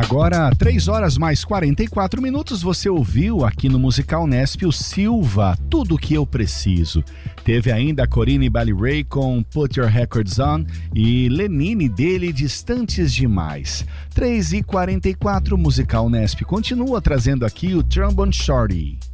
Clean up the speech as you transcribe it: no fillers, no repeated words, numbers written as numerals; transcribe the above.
Agora, 3 horas mais 44 minutos, você ouviu aqui no Musical Nesp o Silva, Tudo Que Eu Preciso. Teve ainda a Corinne Bailey Rae com Put Your Records On e Lenine dele, Distantes Demais. 3 e 44, Musical Nesp continua trazendo aqui o Trombone Shorty.